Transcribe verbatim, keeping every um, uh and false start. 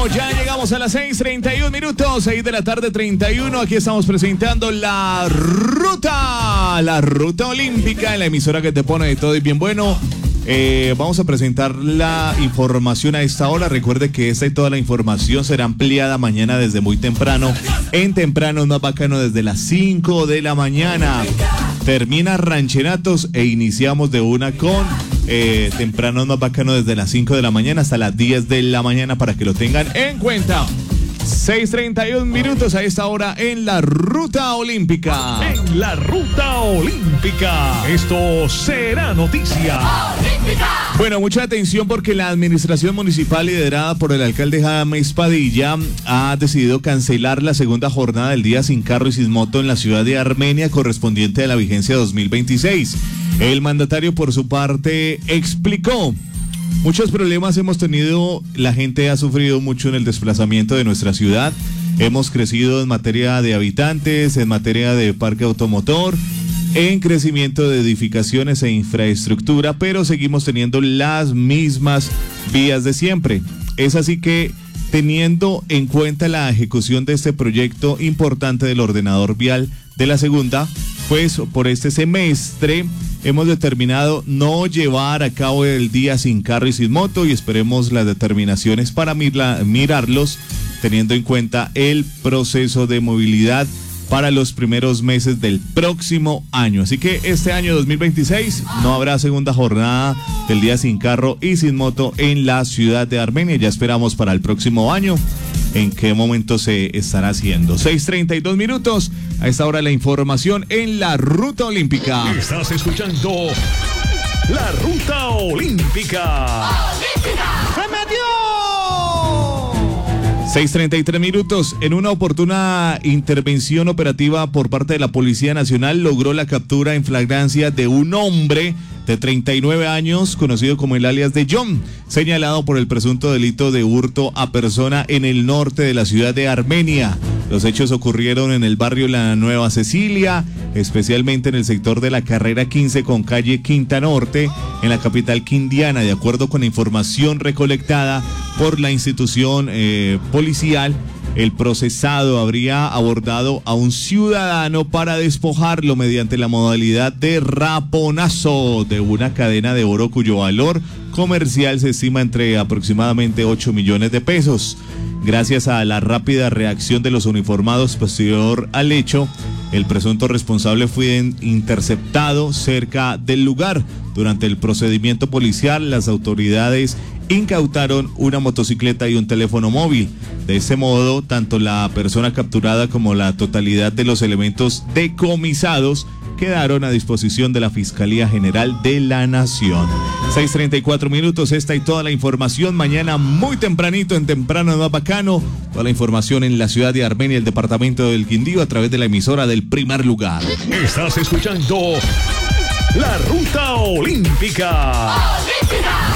uno, ya llegamos a las seis treinta y uno minutos, seis de la tarde treinta y uno. Aquí estamos presentando la ruta, la ruta olímpica en la emisora que te pone de todo y bien bueno. Eh, vamos a presentar la información a esta hora. Recuerde que esta y toda la información será ampliada mañana desde muy temprano. En temprano más bacano desde las cinco de la mañana. Termina Rancheratos e iniciamos de una con eh, temprano más bacano desde las cinco de la mañana hasta las diez de la mañana para que lo tengan en cuenta. seis treinta y uno minutos a esta hora en la ruta olímpica. En la ruta olímpica. Esto será noticia. Bueno, mucha atención porque la administración municipal liderada por el alcalde James Padilla ha decidido cancelar la segunda jornada del Día Sin Carro y Sin Moto en la ciudad de Armenia correspondiente a la vigencia dos mil veintiséis. El mandatario por su parte explicó: muchos problemas hemos tenido, la gente ha sufrido mucho en el desplazamiento de nuestra ciudad. Hemos crecido en materia de habitantes, en materia de parque automotor, en crecimiento de edificaciones e infraestructura, pero seguimos teniendo las mismas vías de siempre. Es así que, teniendo en cuenta la ejecución de este proyecto importante del ordenador vial de la segunda, pues por este semestre hemos determinado no llevar a cabo el día sin carro y sin moto y esperemos las determinaciones para mirla, mirarlos teniendo en cuenta el proceso de movilidad para los primeros meses del próximo año. Así que este año dos mil veintiséis no habrá segunda jornada del día sin carro y sin moto en la ciudad de Armenia. Ya esperamos para el próximo año en qué momento se estará haciendo. seis treinta y dos minutos, a esta hora la información en la ruta olímpica. Estás escuchando la ruta olímpica. ¡Olímpica! ¡Se metió! seis treinta y tres minutos, en una oportuna intervención operativa por parte de la Policía Nacional logró la captura en flagrancia de un hombre de treinta y nueve años, conocido como el alias de John, señalado por el presunto delito de hurto a persona en el norte de la ciudad de Armenia. Los hechos ocurrieron en el barrio La Nueva Cecilia, especialmente en el sector de la carrera quince con calle Quinta Norte, en la capital quindiana, de acuerdo con la información recolectada por la institución eh, policial. El procesado habría abordado a un ciudadano para despojarlo mediante la modalidad de raponazo de una cadena de oro cuyo valor comercial se estima entre aproximadamente ocho millones de pesos. Gracias a la rápida reacción de los uniformados posterior al hecho, el presunto responsable fue interceptado cerca del lugar. Durante el procedimiento policial, las autoridades incautaron una motocicleta y un teléfono móvil. De ese modo, tanto la persona capturada como la totalidad de los elementos decomisados quedaron a disposición de la Fiscalía General de la Nación. seis treinta y cuatro minutos, esta y toda la información mañana muy tempranito, en Temprano más Bacano. Toda la información en la ciudad de Armenia, el departamento del Quindío, a través de la emisora del primer lugar. Estás escuchando la ruta olímpica. ¡Olímpica!